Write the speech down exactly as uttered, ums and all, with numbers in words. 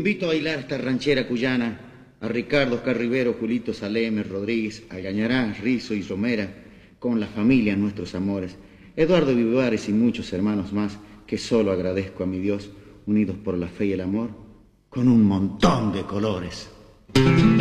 invito a bailar esta ranchera cuyana, a Ricardo Oscar Rivero, Julito Saleme, Rodríguez, Algañará, Rizo y Romera, con la familia, nuestros amores, Eduardo Vivares y muchos hermanos más, que solo agradezco a mi Dios, unidos por la fe y el amor, con un montón de colores.